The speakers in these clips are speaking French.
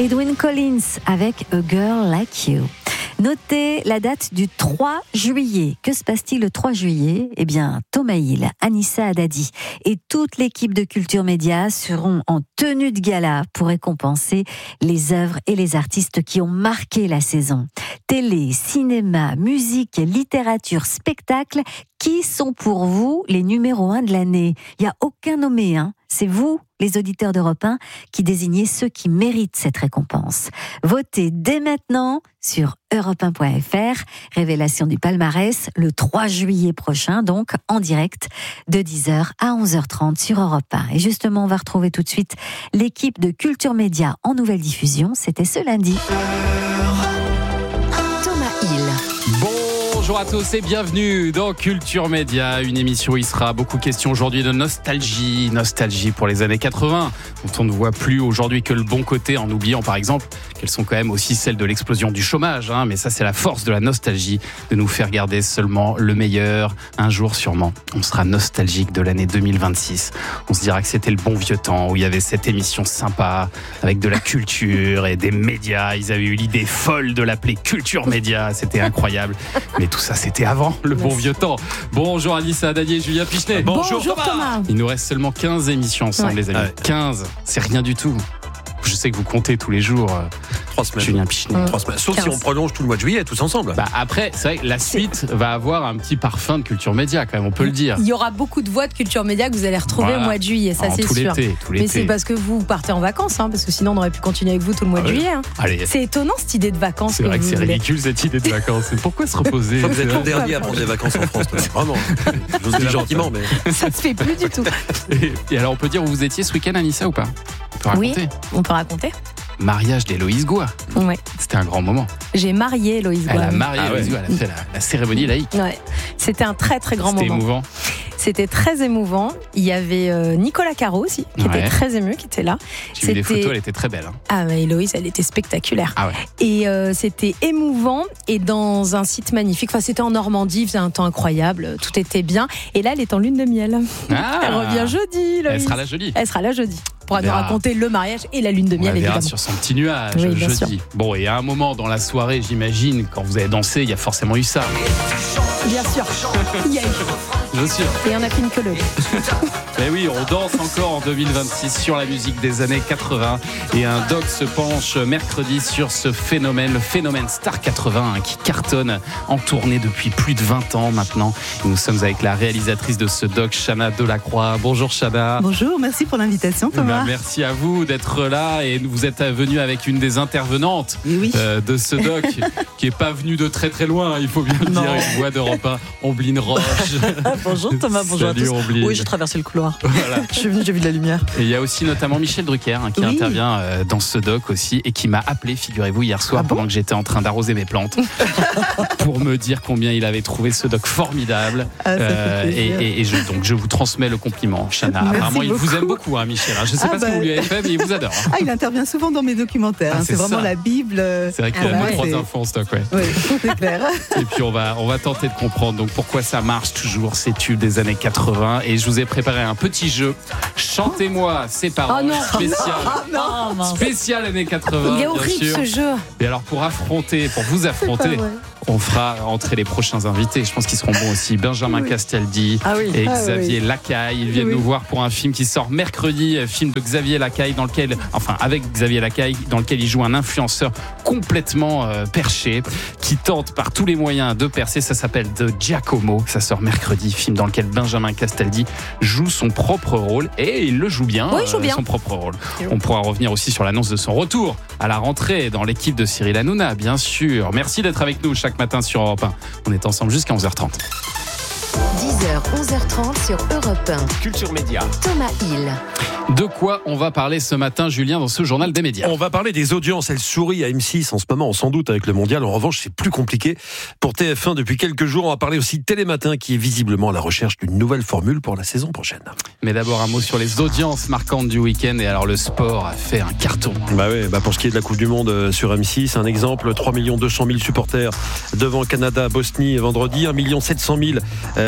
Edwyn Collins avec A Girl Like You. Notez la date du 3 juillet. Que se passe-t-il le 3 juillet ? Eh bien, Thomas Hill, Anissa Haddadi et toute l'équipe de Culture Média seront en tenue de gala pour récompenser les œuvres et les artistes qui ont marqué la saison. Télé, cinéma, musique, littérature, spectacle, qui sont pour vous les numéros 1 de l'année ? Il n'y a aucun nommé, C'est vous, les auditeurs d'Europe 1, qui désignez ceux qui méritent cette récompense. Votez dès maintenant sur europe1.fr. Révélation du palmarès le 3 juillet prochain, donc en direct de 10h à 11h30 sur Europe 1. Et justement, on va retrouver tout de suite l'équipe de Culture Média en nouvelle diffusion. C'était ce lundi. Thomas Hill. Bonjour à tous et bienvenue dans Culture Média, une émission où il sera beaucoup question aujourd'hui de nostalgie pour les années 80, dont on ne voit plus aujourd'hui que le bon côté, en oubliant par exemple qu'elles sont quand même aussi celles de l'explosion du chômage, mais ça c'est la force de la nostalgie, de nous faire garder seulement le meilleur. Un jour sûrement, on sera nostalgique de l'année 2026, on se dira que c'était le bon vieux temps où il y avait cette émission sympa, avec de la culture et des médias, ils avaient eu l'idée folle de l'appeler Culture Média, c'était incroyable, mais tout ça c'était avant le bon vieux temps. Bonjour Anissa Haddadi et Julien Pichenet. Bonjour Thomas. Il nous reste seulement 15 émissions ensemble, les amis. 15, c'est rien du tout. Je sais que vous comptez tous les jours. 3 semaines. Julien Pichenet. 3 semaines. Sauf 15. Si on prolonge tout le mois de juillet, tous ensemble. Après, c'est vrai que la suite va avoir un petit parfum de Culture Média, quand même, on peut le dire. Il y aura beaucoup de voix de Culture Média que vous allez retrouver au mois de juillet, ça c'est tout sûr. L'été. Mais c'est parce que vous partez en vacances, parce que sinon on aurait pu continuer avec vous tout le mois de juillet. Allez. C'est étonnant cette idée de vacances. C'est vrai que c'est ridicule cette idée de vacances. Pourquoi se reposer ? Vous êtes le dernier à prendre des vacances en France, vraiment. Je vous dis gentiment, mais. Ça se fait plus du tout. Et alors on peut dire où vous étiez ce week-end, Anissa, ou pas ? Oui, on peut raconter. Mariage d'Héloïse Goua. Ouais. C'était un grand moment. J'ai marié Héloïse Goua. Elle a marié Héloïse Goua, elle a fait la cérémonie laïque. Ouais. C'était un très très grand moment. C'était émouvant. C'était très émouvant. Il y avait Nicolas Caro aussi, qui était très ému, qui était là. J'ai vu des photos, elle était très belle. Ah, mais Héloïse, elle était spectaculaire. Ah ouais. Et c'était émouvant et dans un site magnifique. Enfin, c'était en Normandie, il faisait un temps incroyable, tout était bien. Et là, elle est en lune de miel. Elle revient jeudi, Héloïse. Elle sera là jeudi. Elle sera là jeudi. Pour nous raconter le mariage et la lune de miel, évidemment. Sur son petit nuage, oui, jeudi. Sûr. Bon, et à un moment dans la soirée, j'imagine, quand vous avez dansé, il y a forcément eu ça. Bien sûr. Il y a eu. Bien sûr. Et on a fait une queue. Mais oui, on danse encore en 2026 sur la musique des années 80. Et un doc se penche mercredi sur ce phénomène, le phénomène Star 80, qui cartonne en tournée depuis plus de 20 ans maintenant. Et nous sommes avec la réalisatrice de ce doc, Chana Delacroix. Bonjour Chana. Bonjour, merci pour l'invitation Thomas. Merci à vous d'être là et vous êtes venu avec une des intervenantes de ce doc qui n'est pas venue de très très loin, il faut bien le dire, une voix d'Europe 1, Ombline Roche. Bonjour Thomas, bonjour Salut, à tous. Ombline. Oui, j'ai traversé le couloir. Voilà. Je suis venu, j'ai vu de la lumière. Et il y a aussi notamment Michel Drucker qui intervient dans ce doc aussi et qui m'a appelé, figurez-vous, hier soir pendant que j'étais en train d'arroser mes plantes pour me dire combien il avait trouvé ce doc formidable. Et donc je vous transmets le compliment, Chana. Apparemment, il vous aime beaucoup, Michel. Je ne sais pas ce que vous lui avez fait, mais il vous adore. Il intervient souvent dans mes documentaires. C'est vraiment la Bible. C'est vrai qu'il a 2-3 infos en stock. Oui, c'est clair. Et puis on va tenter de comprendre donc pourquoi ça marche toujours ces tubes des années 80. Et je vous ai préparé un petit jeu. Chantez-moi ces paroles spécial années 80. Il est horrible ce jeu. Et alors pour vous affronter, on fera entrer les prochains invités. Je pense qu'ils seront bons aussi. Benjamin Castaldi et Xavier Lacaille. Ils viennent nous voir pour un film qui sort mercredi. Film de Xavier Lacaille avec Xavier Lacaille, dans lequel il joue un influenceur complètement perché qui tente par tous les moyens de percer. Ça s'appelle The Giacomo. Ça sort mercredi. Film dans lequel Benjamin Castaldi joue son propre rôle et il le joue bien. Oui, il joue bien. Son propre rôle. On pourra revenir aussi sur l'annonce de son retour à la rentrée dans l'équipe de Cyril Hanouna, bien sûr. Merci d'être avec nous chaque matin sur Europe 1. On est ensemble jusqu'à 11h30. 10h, 11h30 sur Europe 1. Culture Média. Thomas Hill. De quoi on va parler ce matin, Julien, dans ce journal des médias ? On va parler des audiences. Elles sourient à M6 en ce moment, sans doute avec le mondial. En revanche, c'est plus compliqué pour TF1 depuis quelques jours. On va parler aussi de Télématin, qui est visiblement à la recherche d'une nouvelle formule pour la saison prochaine. Mais d'abord, un mot sur les audiences marquantes du week-end. Et alors, le sport a fait un carton. Pour ce qui est de la Coupe du Monde sur M6, un exemple, 3 200 000 supporters devant Canada, Bosnie vendredi, 1 700 000 samedi.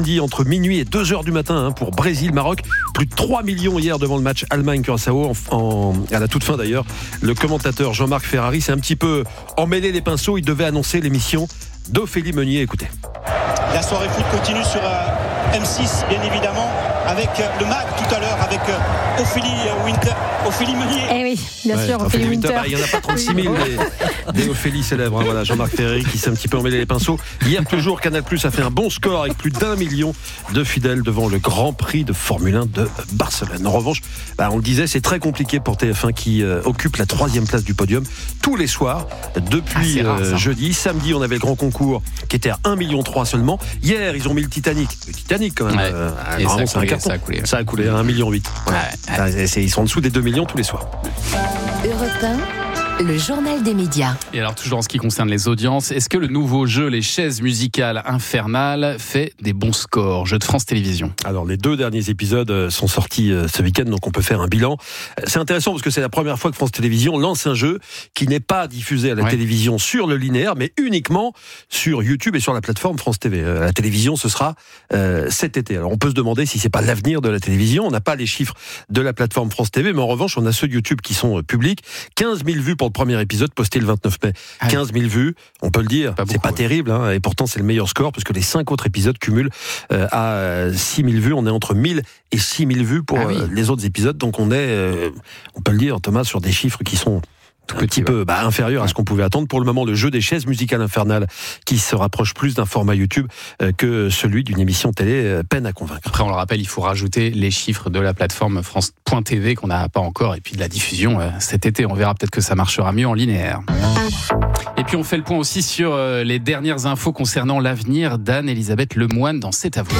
samedi entre minuit et 2h du matin pour Brésil-Maroc. Plus de 3 millions hier devant le match Allemagne-Curaçao. À la toute fin d'ailleurs, le commentateur Jean-Marc Ferrari s'est un petit peu emmêlé les pinceaux. Il devait annoncer l'émission d'Ophélie Meunier. Écoutez. La soirée foot continue sur M6, bien évidemment, avec le MAG tout à l'heure, avec Ophélie Meunier. Eh oui, bien sûr, Ophélie Winter. Il n'y en a pas 36 000 des Ophélie célèbres. Hein, voilà, Jean-Marc Ferrari qui s'est un petit peu emmêlé les pinceaux. Hier, toujours, Canal+ a fait un bon score avec plus d'1 million de fidèles devant le Grand Prix de Formule 1 de Barcelone. En revanche, on le disait, c'est très compliqué pour TF1 qui occupe la 3e place du podium tous les soirs depuis jeudi. Samedi, on avait le grand concours qui était à 1,3 million seulement. Hier, ils ont mis le Titanic. Le Titanic, quand même. Et ça a coulé à 1,8 million. Ouais. Ils sont en dessous des 2 millions tous les soirs. Europe 1, le journal des médias. Et alors, toujours en ce qui concerne les audiences, est-ce que le nouveau jeu Les Chaises Musicales Infernales fait des bons scores? Jeu de France Télévisions. Alors, les 2 derniers épisodes sont sortis ce week-end, donc on peut faire un bilan. C'est intéressant parce que c'est la première fois que France Télévisions lance un jeu qui n'est pas diffusé à la télévision sur le linéaire, mais uniquement sur YouTube et sur la plateforme France TV. La télévision, ce sera cet été. Alors, on peut se demander si c'est pas l'avenir de la télévision. On n'a pas les chiffres de la plateforme France TV, mais en revanche, on a ceux de YouTube qui sont publics. 15 000 vues pour le premier épisode posté le 29 mai. 15 000 vues, on peut le dire, c'est pas terrible, hein, et pourtant c'est le meilleur score puisque les 5 autres épisodes cumulent à 6 000 vues. On est entre 1000 et 6 000 vues pour les autres épisodes, donc on est, on peut le dire, Thomas, sur des chiffres qui sont un petit peu inférieur à ce qu'on pouvait attendre. Pour le moment, le jeu des chaises musicales infernales qui se rapproche plus d'un format YouTube que celui d'une émission télé peine à convaincre. Après, on le rappelle, il faut rajouter les chiffres de la plateforme France.tv qu'on n'a pas encore et puis de la diffusion cet été. On verra peut-être que ça marchera mieux en linéaire. Et puis on fait le point aussi sur les dernières infos concernant l'avenir d'Anne-Elisabeth Lemoine dans C'est à vous.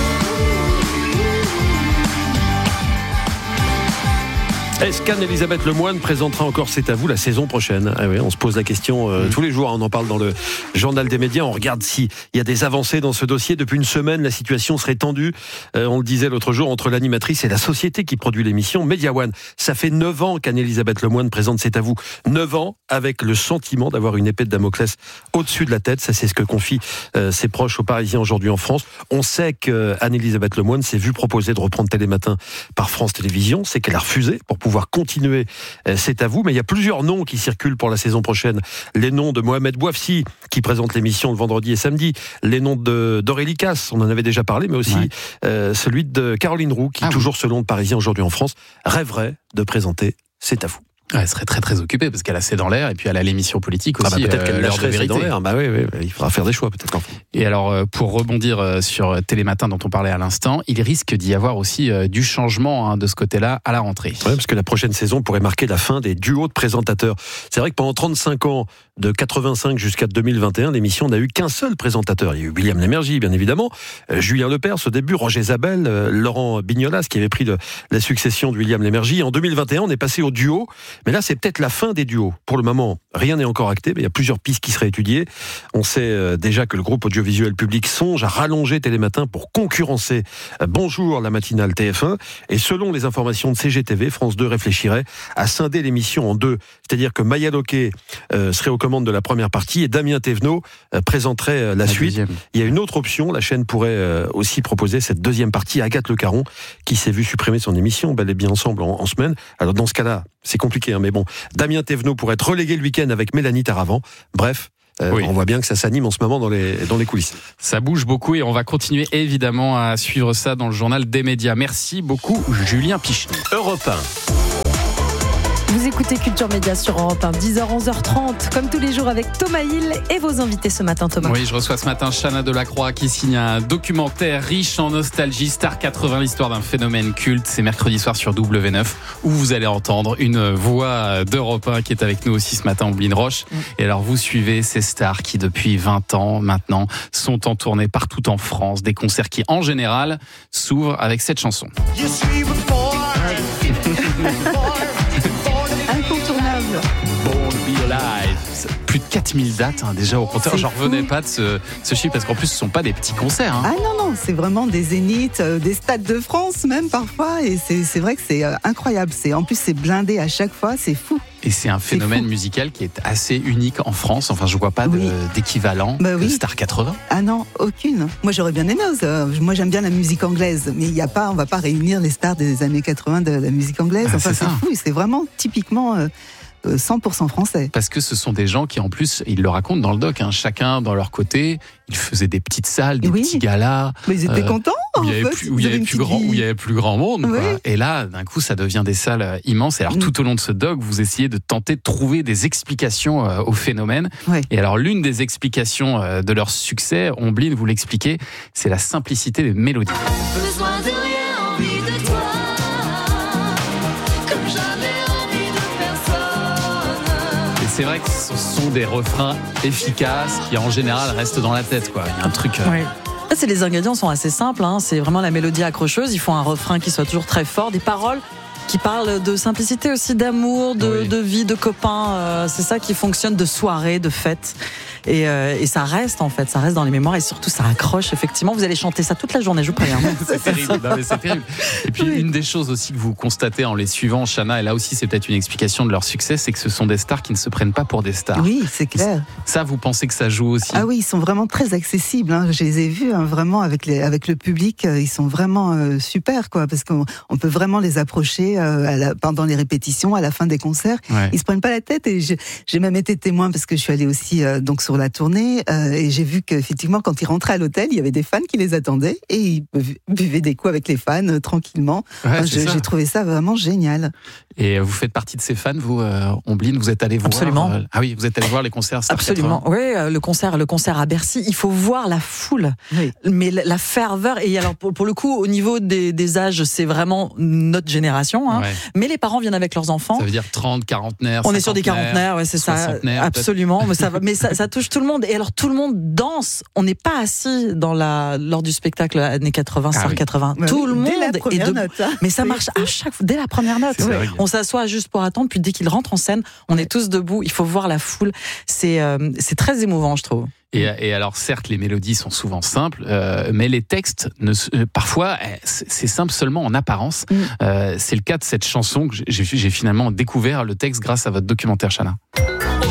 Est-ce qu'Anne-Elisabeth Lemoine présentera encore C'est à vous la saison prochaine? Ah oui, on se pose la question tous les jours, on en parle dans le journal des médias, on regarde s'il y a des avancées dans ce dossier. Depuis une semaine, la situation serait tendue, on le disait l'autre jour, entre l'animatrice et la société qui produit l'émission, Media One. Ça fait 9 ans qu'Anne-Elisabeth Lemoine présente C'est à vous. 9 ans avec le sentiment d'avoir une épée de Damoclès au-dessus de la tête. Ça, c'est ce que confient ses proches aux Parisiens aujourd'hui en France. On sait qu'Anne-Elisabeth Lemoine s'est vue proposer de reprendre Télématin par France Télévisions. C'est qu'elle a refusé pour pouvoir continuer C'est à vous, mais il y a plusieurs noms qui circulent pour la saison prochaine. Les noms de Mohamed Bouafsi qui présente l'émission le vendredi et samedi, les noms d'Aurélie Casse, on en avait déjà parlé, mais aussi celui de Caroline Roux qui, toujours selon le Parisien aujourd'hui en France, rêverait de présenter C'est à vous. Elle serait très très occupée parce qu'elle a C'est dans l'air et puis elle a l'émission politique aussi. Peut-être qu'elle l'heure de lâcherait C'est dans vérité. l'air. Oui, il faudra faire des choix peut-être. Et alors pour rebondir sur Télématin dont on parlait à l'instant, il risque d'y avoir aussi du changement de ce côté-là à la rentrée. Oui, parce que la prochaine saison pourrait marquer la fin des duos de présentateurs. C'est vrai que pendant 35 ans, de 85 jusqu'à 2021, l'émission n'a eu qu'un seul présentateur. Il y a eu William Lémergie, bien évidemment, Julien Lepers au début, Roger Zabel, Laurent Bignolas qui avait pris la succession de William Lémergie. En 2021, on est passé au duo, mais là c'est peut-être la fin des duos. Pour le moment, rien n'est encore acté, mais il y a plusieurs pistes qui seraient étudiées. On sait déjà que le groupe audiovisuel public songe à rallonger Télématin pour concurrencer Bonjour la matinale TF1, et selon les informations de CGTV, France 2 réfléchirait à scinder l'émission en 2, c'est-à-dire que Maya Loquet serait aux commandes de la première partie et Damien Thévenot présenterait la suite. Deuxième. Il y a une autre option, la chaîne pourrait aussi proposer cette deuxième partie à Agathe Le Caron qui s'est vue supprimer son émission Bel et bien ensemble en semaine. Alors dans ce cas-là, c'est compliqué, mais bon, Damien Thévenot pourrait être relégué le week-end avec Mélanie Taravant. Bref, on voit bien que ça s'anime en ce moment dans les coulisses. Ça bouge beaucoup et on va continuer évidemment à suivre ça dans le journal des médias. Merci beaucoup Julien Pichenet. Europe 1. Vous écoutez Culture Média sur Europe 1, 10h, 11h30, comme tous les jours avec Thomas Hill et vos invités ce matin, Thomas. Oui, je reçois ce matin Chana Delacroix qui signe un documentaire riche en nostalgie, Star 80, l'histoire d'un phénomène culte. C'est mercredi soir sur W9 où vous allez entendre une voix d'Europe 1 qui est avec nous aussi ce matin, Ombline Roche. Et alors vous suivez ces stars qui depuis 20 ans maintenant sont en tournée partout en France, des concerts qui en général s'ouvrent avec cette chanson. Incontournable. Born to be alive. Plus de 4000 dates déjà au compteur. J'en revenais pas de ce chiffre parce qu'en plus ce ne sont pas des petits concerts. Ah non, c'est vraiment des zéniths, des stades de France même parfois, et c'est vrai que c'est incroyable. En plus c'est blindé à chaque fois, c'est fou. Et c'est un phénomène musical qui est assez unique en France. Enfin, je vois pas d'équivalent de Star 80. Ah non, aucune. Moi, j'aurais bien aimé. Moi, j'aime bien la musique anglaise, mais on va pas réunir les stars des années 80 de la musique anglaise. Enfin, c'est fou. C'est vraiment typiquement 100% français. Parce que ce sont des gens qui, en plus, ils le racontent dans le doc, hein, chacun dans leur côté, ils faisaient des petites salles, des petits galas. Mais ils étaient contents, où il y avait plus grand monde. Oui. Quoi. Et là, d'un coup, ça devient des salles immenses. Et alors, tout au long de ce doc, vous essayez de tenter de trouver des explications au phénomène. Oui. Et alors, l'une des explications de leur succès, Omblin, vous l'expliquez, c'est la simplicité des mélodies. Besoin de rien, envie de toi, comme jamais envie de personne. Et c'est vrai que ce sont des refrains efficaces qui, en général, restent dans la tête. Quoi. Il y a un truc... Les ingrédients sont assez simples, hein. C'est vraiment la mélodie accrocheuse. Il faut un refrain qui soit toujours très fort, des paroles qui parlent de simplicité aussi, d'amour, de vie, de copains. C'est ça qui fonctionne, de soirée, de fête. Et ça reste en fait, ça reste dans les mémoires et surtout ça accroche effectivement. Vous allez chanter ça toute la journée, je vous préviens. C'est terrible. Non, mais c'est terrible. Et puis une des choses aussi que vous constatez en les suivant, Chana, et là aussi c'est peut-être une explication de leur succès, c'est que ce sont des stars qui ne se prennent pas pour des stars. Oui, c'est clair. Ça, vous pensez que ça joue aussi? Ah oui, ils sont vraiment très accessibles. Hein. Je les ai vus vraiment avec le public. Ils sont vraiment super, quoi, parce qu'on peut vraiment les approcher pendant les répétitions, à la fin des concerts. Ouais. Ils se prennent pas la tête. Et j'ai même été témoin parce que je suis allée aussi donc sur la tournée et j'ai vu qu'effectivement quand ils rentraient à l'hôtel, il y avait des fans qui les attendaient et ils buvaient des coups avec les fans tranquillement. Ouais, j'ai trouvé ça vraiment génial. Et vous faites partie de ces fans, vous, Omblin, vous êtes allé voir? Absolument. Ah oui, vous êtes allé voir les concerts Star Absolument. 80. Oui, le concert à Bercy, il faut voir la foule, mais la ferveur. Et alors pour le coup, au niveau des âges, c'est vraiment notre génération. Hein. Ouais. Mais les parents viennent avec leurs enfants. Ça veut dire 30, quarantenaires. On est sur des quarantenaires, ouais, c'est ça. Absolument. Mais ça touche tout le monde. Et alors tout le monde danse. On n'est pas assis lors du spectacle années 80, 180. Ouais, tout le monde dès la première est debout. note, hein. Mais ça marche à chaque fois, dès la première note. Ouais. On s'assoit juste pour attendre. Puis dès qu'il rentre en scène, on est tous debout. Il faut voir la foule. C'est très émouvant, je trouve. Et alors, certes, les mélodies sont souvent simples, mais les textes, parfois, c'est simple seulement en apparence. C'est le cas de cette chanson que j'ai finalement découvert le texte grâce à votre documentaire, Chana.